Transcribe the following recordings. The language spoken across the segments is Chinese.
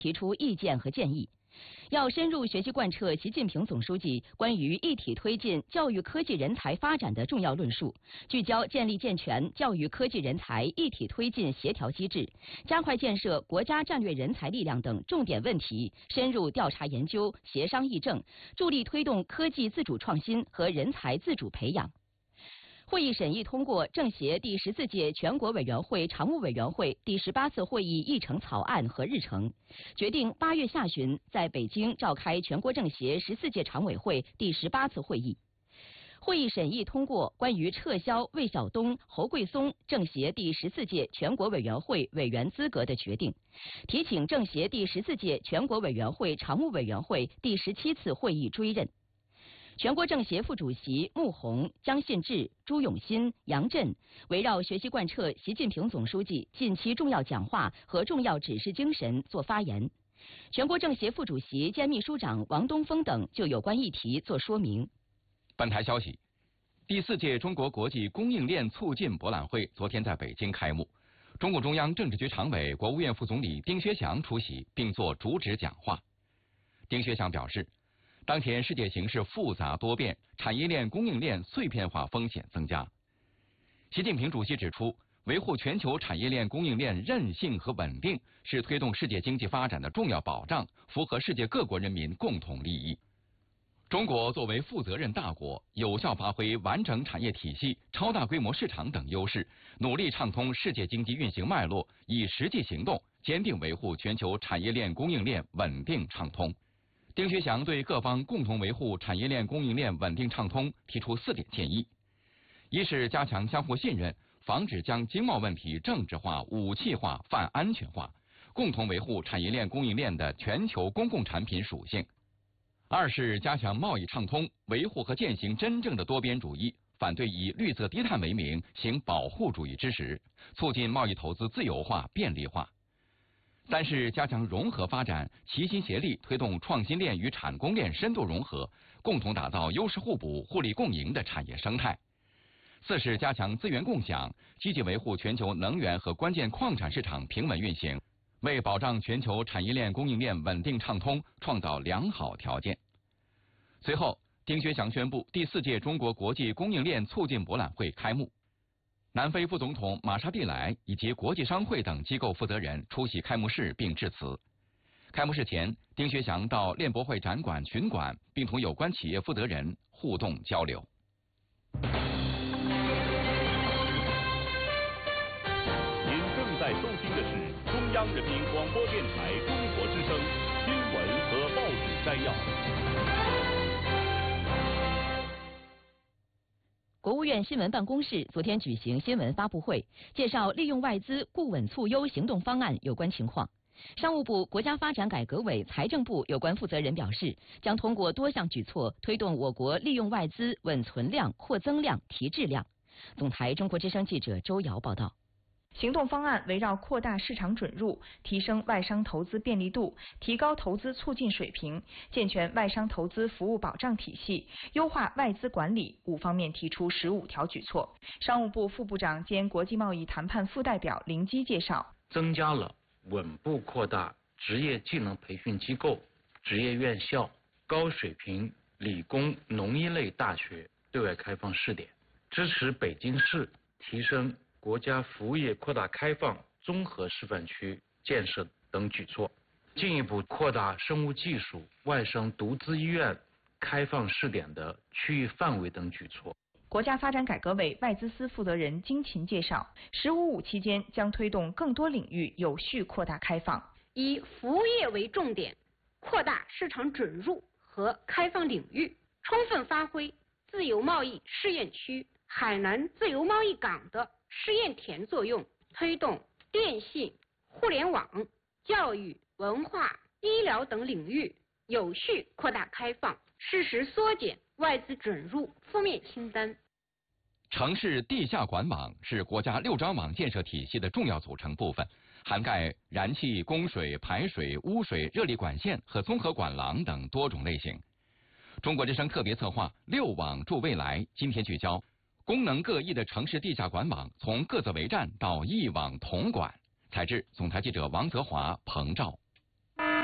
提出意见和建议。要深入学习贯彻习近平总书记关于一体推进教育科技人才发展的重要论述，聚焦建立健全教育科技人才一体推进协调机制，加快建设国家战略人才力量等重点问题，深入调查研究、协商议政，助力推动科技自主创新和人才自主培养。会议审议通过政协第14届全国委员会常务委员会第18次会议议程草案和日程，决定8月下旬在北京召开全国政协14届常委会第18次会议。会议审议通过关于撤销魏晓东、侯桂松政协第14届全国委员会委员资格的决定，提请政协第14届全国委员会常务委员会第17次会议追认。全国政协副主席穆虹、姜信治、朱永新、杨震围绕学习贯彻习近平总书记近期重要讲话和重要指示精神作发言。全国政协副主席兼秘书长王东峰等就有关议题作说明。 本台消息，第4届中国国际供应链促进博览会昨天在北京开幕，中共中央政治局常委、国务院副总理丁薛祥出席并作主旨讲话。丁薛祥表示，当前世界形势复杂多变，产业链供应链碎片化风险增加。习近平主席指出，维护全球产业链供应链韧性和稳定是推动世界经济发展的重要保障，符合世界各国人民共同利益。中国作为负责任大国，有效发挥完整产业体系、超大规模市场等优势，努力畅通世界经济运行脉络，以实际行动坚定维护全球产业链供应链稳定畅通。丁薛祥对各方共同维护产业链供应链稳定畅通提出4点建议：一是加强相互信任，防止将经贸问题政治化、武器化、泛安全化，共同维护产业链供应链的全球公共产品属性；二是加强贸易畅通，维护和践行真正的多边主义，反对以绿色低碳为名行保护主义之实，促进贸易投资自由化、便利化；三是加强融合发展，齐心协力推动创新链与产供链深度融合，共同打造优势互补、互利共赢的产业生态；四是加强资源共享，积极维护全球能源和关键矿产市场平稳运行，为保障全球产业链供应链稳定畅通创造良好条件。随后，丁薛祥宣布第4届中国国际供应链促进博览会开幕。南非副总统马沙蒂莱以及国际商会等机构负责人出席开幕式并致辞。开幕式前，丁薛祥到链博会展馆巡馆，并同有关企业负责人互动交流。 您正在收听的是中央人民广播电台中国之声新闻和报纸摘要。 国务院新闻办公室昨天举行新闻发布会，介绍利用外资固稳促优行动方案有关情况。商务部、国家发展改革委、财政部有关负责人表示，将通过多项举措推动我国利用外资稳存量、扩增量、提质量。总台中国之声记者周瑶报道。 行动方案围绕扩大市场准入、提升外商投资便利度、提高投资促进水平、健全外商投资服务保障体系、优化外资管理5方面提出15条举措。商务部副部长兼国际贸易谈判副代表林基介绍， 增加了稳步扩大职业技能培训机构、职业院校、高水平理工农医类大学对外开放试点，支持北京市提升国家服务业扩大开放综合示范区建设等举措，进一步扩大生物技术外商独资医院开放试点的区域范围等举措。 国家发展改革委外资司负责人金勤介绍，“15+5”期间将推动更多领域有序扩大开放， 以服务业为重点，扩大市场准入和开放领域，充分发挥自由贸易试验区海南自由贸易港的试验田作用，推动电信、互联网、教育、文化、医疗等领域有序扩大开放，适时缩减外资准入负面清单。 城市地下管网是国家6张网建设体系的重要组成部分，涵盖燃气、供水、排水、污水、热力管线和综合管廊等多种类型。中国之声特别策划6网助未来，今天聚焦功能各异的城市地下管网，从各自为战到一网统管。采制总台记者王泽华、彭照。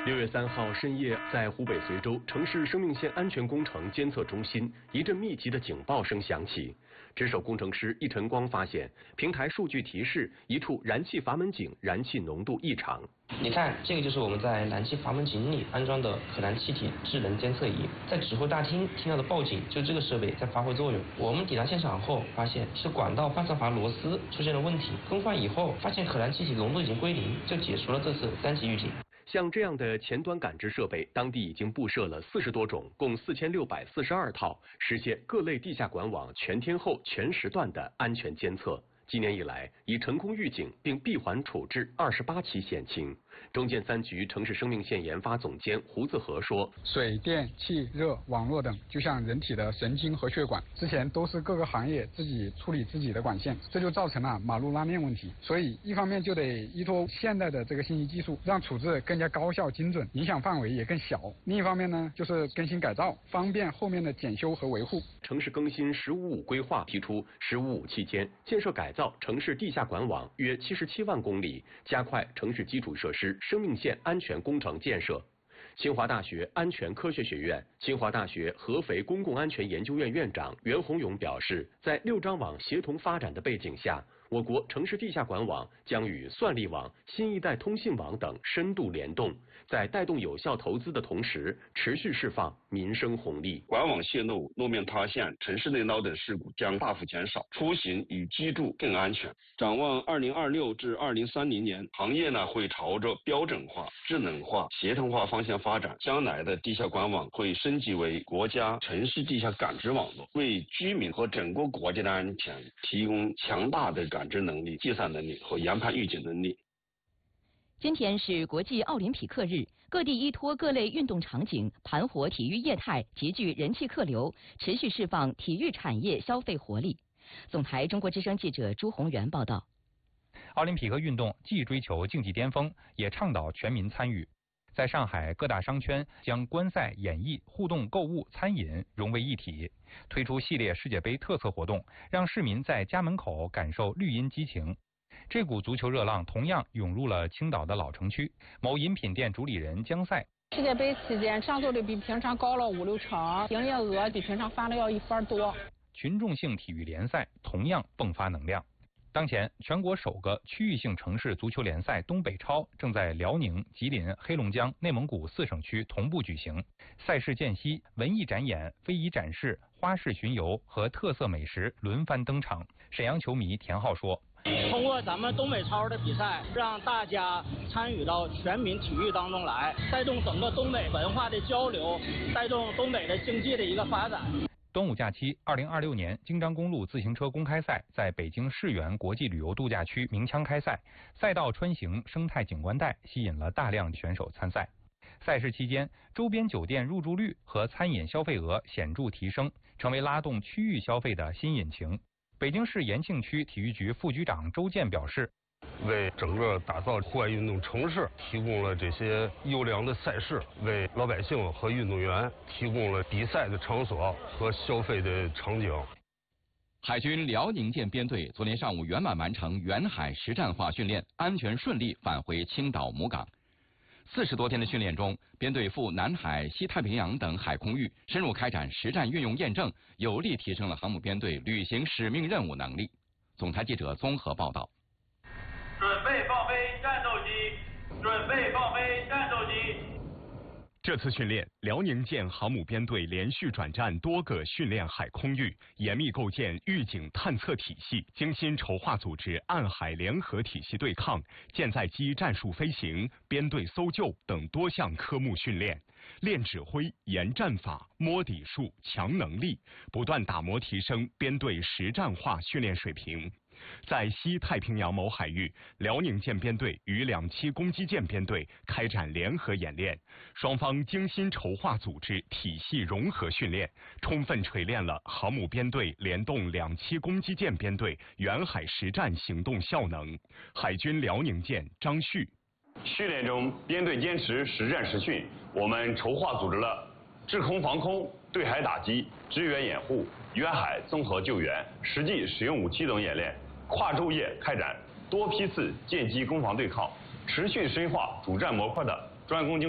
6月3号深夜，在湖北随州城市生命线安全工程监测中心，一阵密集的警报声响起。值守工程师易晨光发现，平台数据提示一处燃气阀门井燃气浓度异常。 你看，这个就是我们在燃气阀门井里安装的可燃气体智能监测仪，在指挥大厅听到的报警，就这个设备在发挥作用。我们抵达现场后，发现是管道发射阀螺丝出现了问题，更换以后发现可燃气体浓度已经归零，就解除了这次3级预警。 像这样的前端感知设备，当地已经布设了40多种，共4642套，实现各类地下管网全天候、全时段的安全监测。今年以来，已成功预警并闭环处置28起险情。中建3局城市生命线研发总监胡子和说：“ 水电气热网络等，就像人体的神经和血管，之前都是各个行业自己处理自己的管线，这就造成了马路拉面问题。所以一方面就得依托现代的这个信息技术，让处置更加高效精准，影响范围也更小。另一方面呢，就是更新改造，方便后面的检修和维护。” 城市更新“15+5”规划提出，“15+5”期间建设改造城市地下管网约77万公里，加快城市基础设施生命线安全工程建设。清华大学安全科学学院、清华大学合肥公共安全研究院院长袁宏勇表示，在6张网协同发展的背景下，我国城市地下管网将与算力网、新一代通信网等深度联动，在带动有效投资的同时，持续释放民生红利。 管网泄漏、路面塌陷、城市内涝等事故将大幅减少，出行与居住更安全。展望2026至2030年，行业会朝着标准化、智能化、协同化方向发展。将来的地下管网会升级为国家城市地下感知网络，为居民和整个国家的安全提供强大的感知能力、计算能力和研判预警能力。 今天是国际奥林匹克日，各地依托各类运动场景，盘活体育业态，集聚人气客流，持续释放体育产业消费活力。总台中国之声记者朱宏元报道。 奥林匹克运动既追求竞技巅峰，也倡导全民参与。在上海各大商圈将观赛、演艺、互动购物、餐饮融为一体，推出系列世界杯特色活动，让市民在家门口感受绿茵激情。这股足球热浪同样涌入了青岛的老城区。某饮品店主理人江赛： 世界杯期间上座率比平常高了5-6成，营业额比平常翻了要1番多。 群众性体育联赛同样迸发能量。当前，全国首个区域性城市足球联赛东北超正在辽宁、吉林、黑龙江、内蒙古4省区同步举行。赛事间隙，文艺展演、非遗展示、花式巡游和特色美食轮番登场。沈阳球迷田浩说：“ 通过咱们东北超的比赛，让大家参与到全民体育当中来，带动整个东北文化的交流，带动东北的经济的一个发展。” 端午假期，2026年京张公路自行车公开赛在北京世园国际旅游度假区鸣枪开赛，赛道穿行生态景观带吸引了大量选手参赛。赛事期间，周边酒店入住率和餐饮消费额显著提升，成为拉动区域消费的新引擎。北京市延庆区体育局副局长周健表示， 为整个打造户外运动城市提供了这些优良的赛事，为老百姓和运动员提供了比赛的场所和消费的场景。 海军辽宁舰编队昨天上午圆满完成远海实战化训练，安全顺利返回青岛母港。40多天的训练中，编队赴南海、西太平洋等海空域深入开展实战运用验证，有力提升了航母编队履行使命任务能力。总台记者综合报道。 准备放飞战斗机，准备放飞战斗机。 这次训练，辽宁舰航母编队连续转战多个训练海空域，严密构建预警探测体系，精心筹划组织岸海联合体系对抗、舰载机战术飞行、编队搜救等多项科目训练，练指挥、研战法、摸底数、强能力，不断打磨提升编队实战化训练水平。在西太平洋某海域，辽宁舰编队与2栖攻击舰编队开展联合演练，双方精心筹划组织体系融合训练，充分锤炼了航母编队联动2栖攻击舰编队远海实战行动效能。海军辽宁舰张旭： 训练中，编队坚持实战实训，我们筹划组织了制空防空、对海打击、支援掩护、远海综合救援、实际使用武器等演练，跨昼夜开展多批次舰机攻防对抗，持续深化主战模块的专攻经验，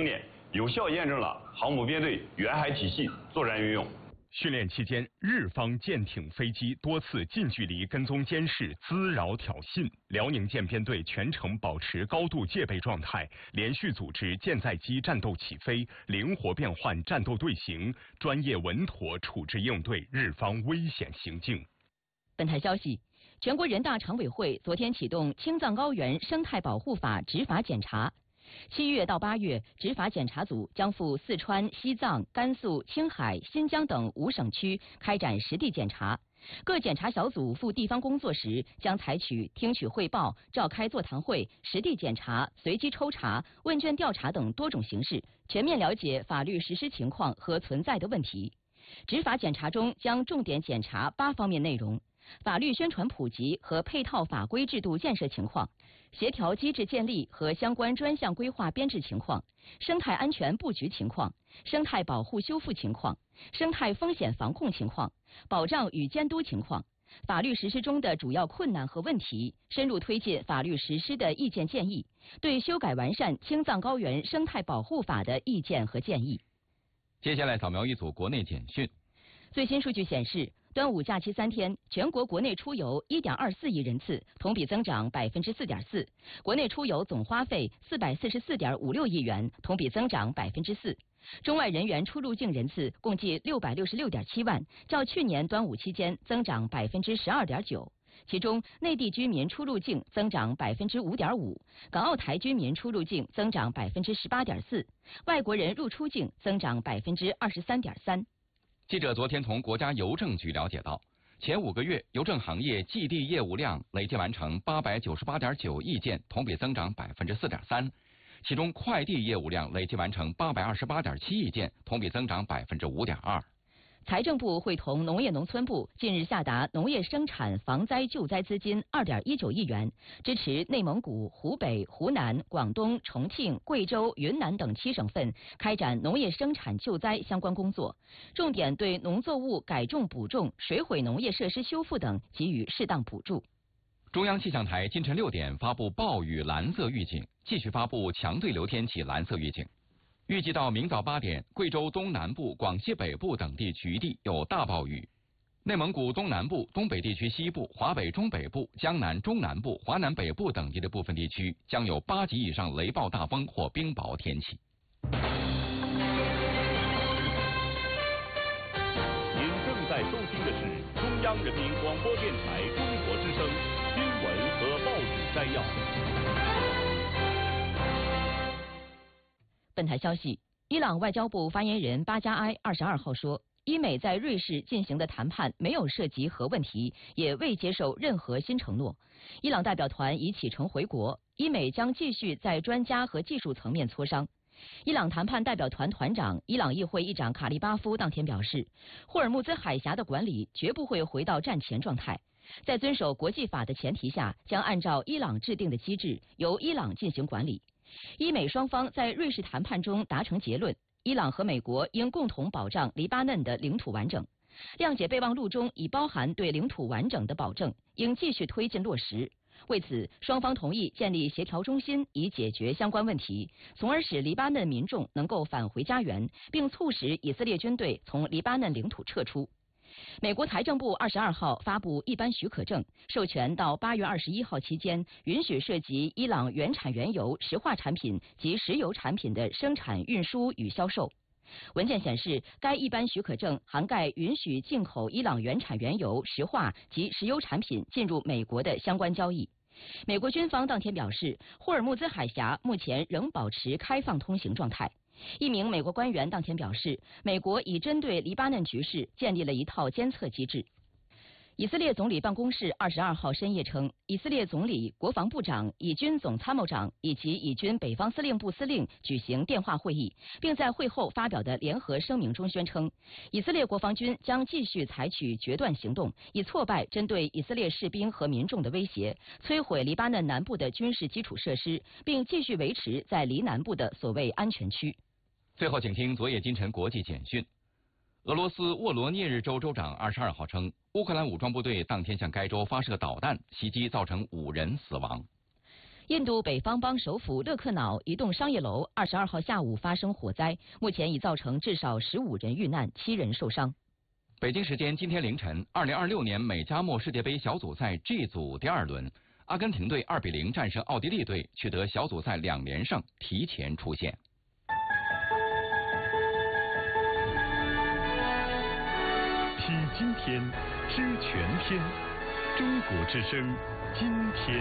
有效验证了航母编队远海体系作战运用。 训练期间，日方舰艇、飞机多次近距离跟踪监视、滋扰挑衅，辽宁舰编队全程保持高度戒备状态，连续组织舰载机战斗起飞，灵活变换战斗队形，专业稳妥处置应对日方危险行径。 本台消息，全国人大常委会昨天启动青藏高原生态保护法执法检查。7月到8月，执法检查组将赴四川、西藏、甘肃、青海、新疆等5省区开展实地检查。各检查小组赴地方工作时，将采取听取汇报、召开座谈会、实地检查、随机抽查、问卷调查等多种形式，全面了解法律实施情况和存在的问题。执法检查中将重点检查8方面内容：法律宣传普及和配套法规制度建设情况，协调机制建立和相关专项规划编制情况，生态安全布局情况，生态保护修复情况，生态风险防控情况，保障与监督情况，法律实施中的主要困难和问题，深入推进法律实施的意见建议，对修改完善青藏高原生态保护法的意见和建议。 接下来扫描一组国内简讯。 最新数据显示，端午假期3天，全国国内出游1.24亿人次，同比增长4.4%；国内出游总花费444.56亿元，同比增长4%。中外人员出入境人次共计666.7万，较去年端午期间增长12.9%。其中，内地居民出入境增长5.5%，港澳台居民出入境增长18.4%，外国人入出境增长23.3%。 记者昨天从国家邮政局了解到，前5个月邮政行业寄递业务量累计完成898.9亿件，同比增长4.3%。其中，快递业务量累计完成828.7亿件，同比增长5.2%。 财政部会同农业农村部近日下达农业生产防灾救灾资金2.19亿元，支持内蒙古、湖北、湖南、广东、重庆、贵州、云南等7省份开展农业生产救灾相关工作，重点对农作物改种补种、水毁农业设施修复等给予适当补助。 中央气象台今晨6点发布暴雨蓝色预警，继续发布强对流天气蓝色预警。预计到明早8点，贵州东南部、广西北部等地局地有大暴雨；内蒙古东南部、东北地区西部、华北中北部、江南中南部、华南北部等地的部分地区将有8级以上雷暴大风或冰雹天气。 您正在收听的是中央人民广播电台中国之声新闻和报纸摘要。 本台消息，伊朗外交部发言人巴加埃22号说，伊美在瑞士进行的谈判没有涉及核问题，也未接受任何新承诺。伊朗代表团已启程回国，伊美将继续在专家和技术层面磋商。伊朗谈判代表团团长、伊朗议会议长卡利巴夫当天表示，霍尔木兹海峡的管理绝不会回到战前状态，在遵守国际法的前提下，将按照伊朗制定的机制，由伊朗进行管理。伊美双方在瑞士谈判中达成结论，伊朗和美国应共同保障黎巴嫩的领土完整。谅解备忘录中已包含对领土完整的保证，应继续推进落实。为此，双方同意建立协调中心，以解决相关问题，从而使黎巴嫩民众能够返回家园，并促使以色列军队从黎巴嫩领土撤出。美国财政部22号发布一般许可证，授权到8月21号期间，允许涉及伊朗原产原油、石化产品及石油产品的生产、运输与销售。文件显示，该一般许可证涵盖允许进口伊朗原产原油、石化及石油产品进入美国的相关交易。美国军方当天表示，霍尔木兹海峡目前仍保持开放通行状态。一名美国官员当天表示，美国已针对黎巴嫩局势建立了一套监测机制。以色列总理办公室22号深夜称，以色列总理、国防部长、以军总参谋长以及以军北方司令部司令举行电话会议，并在会后发表的联合声明中宣称，以色列国防军将继续采取决断行动，以挫败针对以色列士兵和民众的威胁，摧毁黎巴嫩南部的军事基础设施，并继续维持在黎南部的所谓安全区。 最后，请听昨夜今晨国际简讯。俄罗斯沃罗涅日州州长22号称，乌克兰武装部队当天向该州发射导弹，袭击造成5人死亡。 印度北方邦首府勒克瑙一栋商业楼22号下午发生火灾，目前已造成至少15人遇难，7人受伤。 北京时间今天凌晨，2026年美加墨世界杯小组赛 G 组第2轮，阿根廷队2-0战胜奥地利队，取得小组赛2连胜，提前出线。 披今天，知全天，中国之声，今天。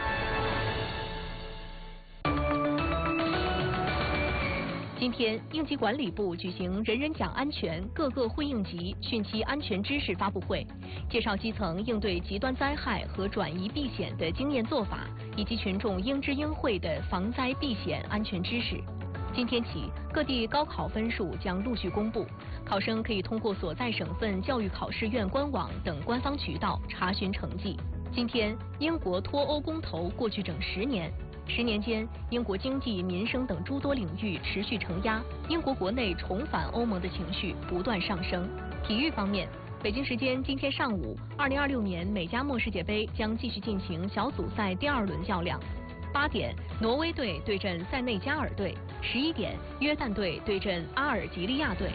今天，应急管理部举行人人讲安全各个会应急汛期安全知识发布会，介绍基层应对极端灾害和转移避险的经验做法，以及群众应知应会的防灾避险安全知识。今天起，各地高考分数将陆续公布，考生可以通过所在省份教育考试院官网等官方渠道查询成绩。今天，英国脱欧公投过去整10年。10年间，英国经济、民生等诸多领域持续承压，英国国内重返欧盟的情绪不断上升。体育方面，北京时间今天上午，2026年美加墨世界杯将继续进行小组赛第2轮较量。8点，挪威队对阵塞内加尔队；11点，约旦队对阵阿尔及利亚队。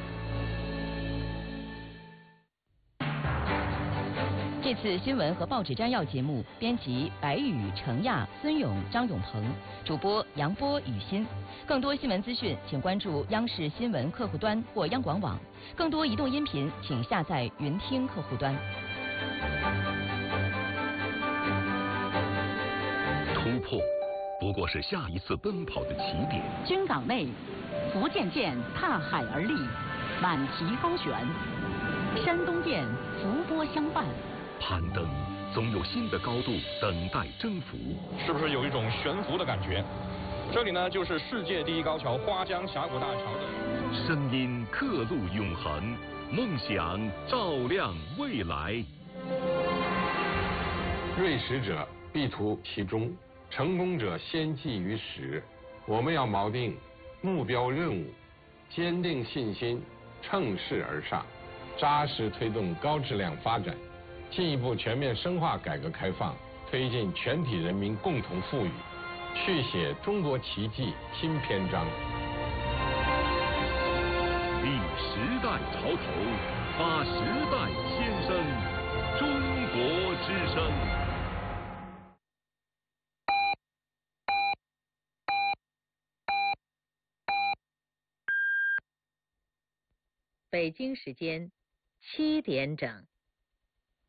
这次新闻和报纸摘要节目，编辑白宇、程亚、孙勇、张永鹏，主播杨波、雨欣。更多新闻资讯，请关注央视新闻客户端或央广网。更多移动音频，请下载云听客户端。 突破不过是下一次奔跑的起点。 军港内，福建舰踏海而立，满旗高悬；山东舰浮波相伴。 攀登总有新的高度等待征服， 是不是有一种悬浮的感觉？这里呢，就是世界第一高桥花江峡谷大桥的。 声音刻录永恒，梦想照亮未来。 锐识者必图其中，成功者先记于始。我们要锚定目标任务，坚定信心，乘势而上，扎实推动高质量发展。进一步全面深化改革开放，推进全体人民共同富裕，续写中国奇迹新篇章。 立时代潮头，发时代先声，中国之声。 北京时间7点整。